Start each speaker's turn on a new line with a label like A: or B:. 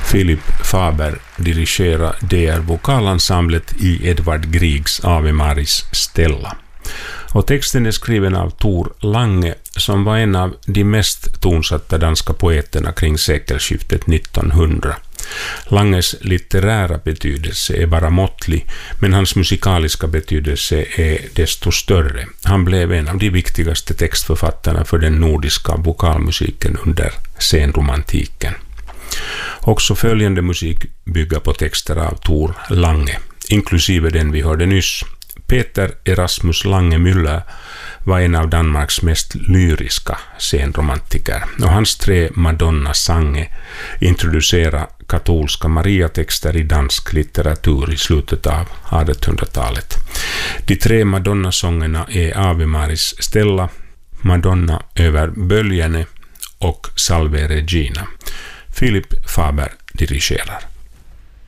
A: Philip Faber dirigerar DR vokalensemblet i Edvard Griegs Ave Maris Stella. Och texten är skriven av Tor Lange som var en av de mest tonsatta danska poeterna kring sekelskiftet 1900. Langes litterära betydelse är bara måttlig, men hans musikaliska betydelse är desto större. Han blev en av de viktigaste textförfattarna för den nordiska vokalmusiken under senromantiken. Också följande musik bygger på texter av Tor Lange, inklusive den vi hörde nyss. Peter Erasmus Lange Müller var en av Danmarks mest lyriska senromantiker, och hans 3 Madonna-sange introducerade katolska Maria-texter i dansk litteratur i slutet av 1800-talet. De 3 Madonna-sångerna är Ave Maris Stella, Madonna över böljene och Salve Regina. Philip Faber dirigerar.